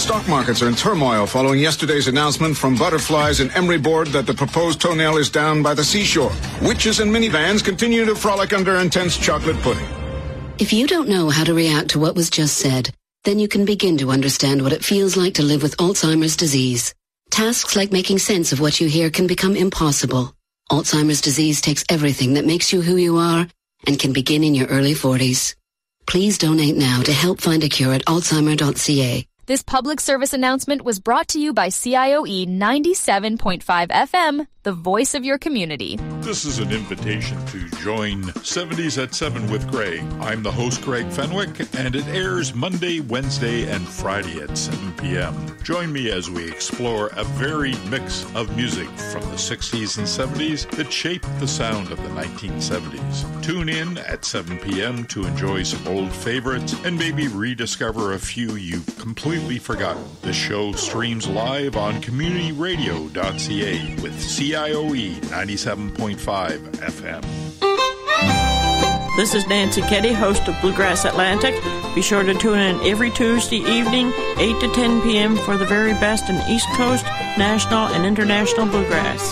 Stock markets are in turmoil following yesterday's announcement from butterflies and Emery Board that the proposed toenail is down by the seashore. Witches and minivans continue to frolic under intense chocolate pudding. If you don't know how to react to what was just said, then you can begin to understand what it feels like to live with Alzheimer's disease. Tasks like making sense of what you hear can become impossible. Alzheimer's disease takes everything that makes you who you are and can begin in your early 40s. Please donate now to help find a cure at alzheimer.ca. This public service announcement was brought to you by CIOE 97.5 FM, the voice of your community. This is an invitation to join 70s at 7 with Greg. I'm the host, Greg Fenwick, and it airs Monday, Wednesday, and Friday at 7 p.m. Join me as we explore a varied mix of music from the 60s and 70s that shaped the sound of the 1970s. Tune in at 7 p.m. to enjoy some old favorites and maybe rediscover a few you've completely forgotten. The show streams live on communityradio.ca with CIOE 97.5 FM. This is Nancy Keddy, host of Bluegrass Atlantic. Be sure to tune in every Tuesday evening, 8 to 10 p.m. for the very best in East Coast, national, and international bluegrass.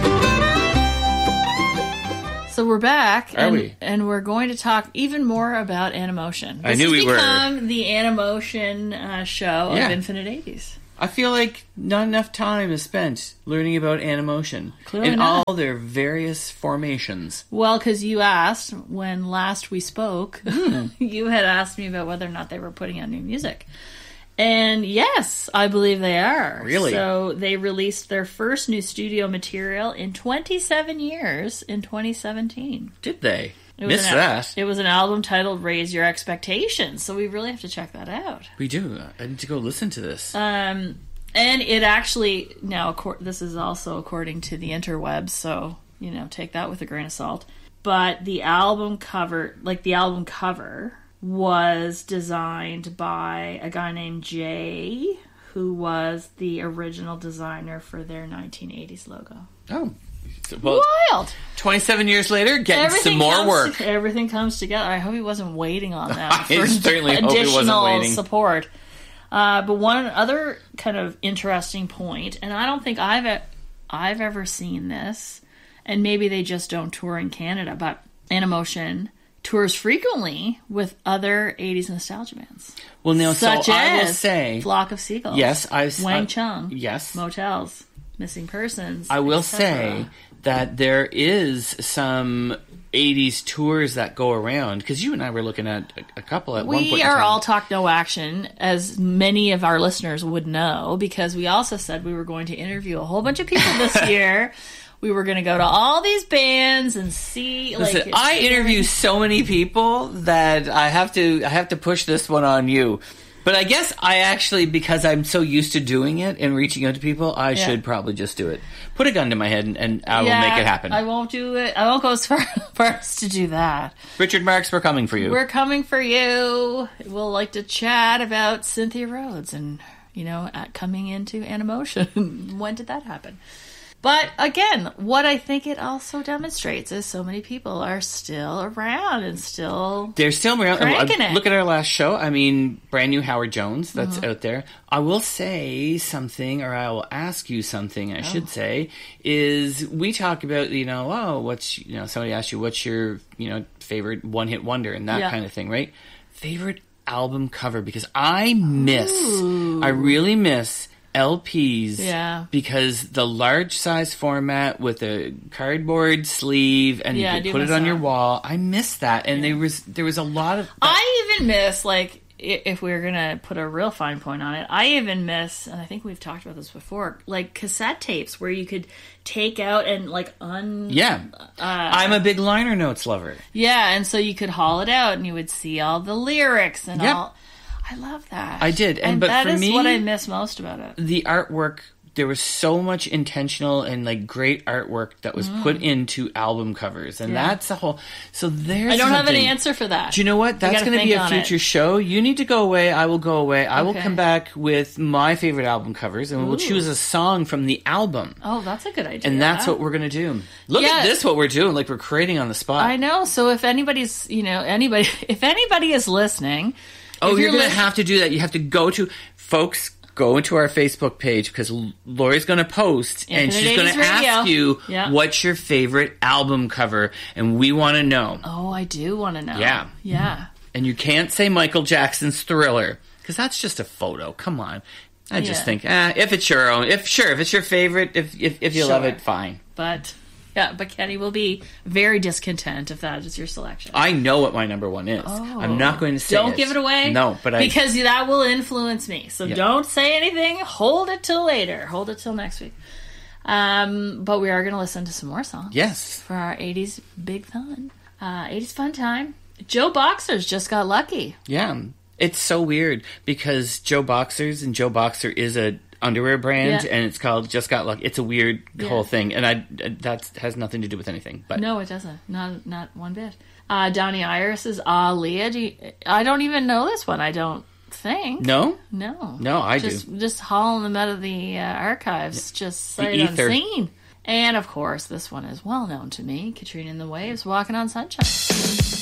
So we're back, and we're going to talk even more about Animotion. I knew we were. This has become the Animotion show of Infinite 80s. I feel like not enough time is spent learning about Animotion Clearly in not. all their various formations. Well, because you asked when last we spoke, you had asked me about whether or not they were putting out new music. And yes, I believe they are. Really? So they released their first new studio material in 27 years in 2017. Did they? It Missed that. It was an album titled Raise Your Expectations, so we really have to check that out. We do. I need to go listen to this. And it actually, now this is also according to the interwebs, so, take that with a grain of salt. But the album cover, was designed by a guy named Jay, who was the original designer for their 1980s logo. Oh, well, wild! 27 years later, getting some more work. Everything comes together. I hope he wasn't waiting on that for certainly hope he wasn't additional waiting. support. But one other kind of interesting point, and I don't think I've ever seen this, and maybe they just don't tour in Canada, but Animotion tours frequently with other 80s nostalgia bands. Well, now, such so as I will say, Flock of Seagulls. Yes, Wang Chung. Yes. Motels. Missing Persons. I will etc. say that there is some 80s tours that go around, because you and I were looking at a couple at one point in We time. are All Talk No Action, as many of our listeners would know, because we also said we were going to interview a whole bunch of people this year. We were going to go to all these bands and see. Listen, I interview so many people that I have to push this one on you. But I guess I actually, because I'm so used to doing it and reaching out to people, I should probably just do it. Put a gun to my head and I will make it happen. I won't do it. I won't go as far as to do that. Richard Marks, we're coming for you. We're coming for you. We'll like to chat about Cynthia Rhodes and, coming into Animotion. When did that happen? But again, what I think it also demonstrates is so many people are still around and they're still around. Cranking it. Look at our last show. I mean, brand new Howard Jones that's out there. I will say something, or I will ask you something. I should say is we talk about what's somebody asked you what's your favorite one hit wonder and that kind of thing, right? Favorite album cover, because I really miss LPs, because the large size format with a cardboard sleeve and you could put it on your wall. I miss that, and there was a lot of. I even miss, if we were gonna put a real fine point on it, I even miss, and I think we've talked about this before, cassette tapes where you could take out and I'm a big liner notes lover. Yeah, and so you could haul it out and you would see all the lyrics and all. I love that. I did. But that for is me, what I miss most about it. The artwork, there was so much intentional and great artwork that was put into album covers. And that's a whole... So there's I don't have an something. answer for that. Do you know what? That's going to be a future show. You need to go away. I will go away. I will come back with my favorite album covers and we'll choose a song from the album. Oh, that's a good idea. And that's what we're going to do. Look at this, what we're doing. We're creating on the spot. I know. So if anybody's, if anybody is listening... Oh, you're going to have to do that. You have to go to, folks, go into our Facebook page because Lori's going to post and Infinite she's going 80s to ask you what's your favorite album cover, and we want to know. Oh, I do want to know. Yeah. Yeah. And you can't say Michael Jackson's Thriller because that's just a photo. Come on. I just think, if it's your own, if it's your favorite, if you love it, fine. But Kenny will be very discontent if that is your selection. I know what my number one is. Oh. I'm not going to say Don't give it away. No, but because that will influence me. So don't say anything. Hold it till later. Hold it till next week. But we are going to listen to some more songs. Yes. For our 80s big fun. 80s fun time. Joe Boxers just got lucky. Yeah. It's so weird because Joe Boxers and Joe Boxer is a underwear brand, and it's called Just Got Lucky. It's a weird whole thing, and that has nothing to do with anything. But no, it doesn't. Not one bit. Donnie Iris's Aaliyah. I don't even know this one. I don't think. No, I do. Just hauling them out of the archives, just sight unseen. And of course, this one is well known to me. Katrina and the Waves, Walking on Sunshine.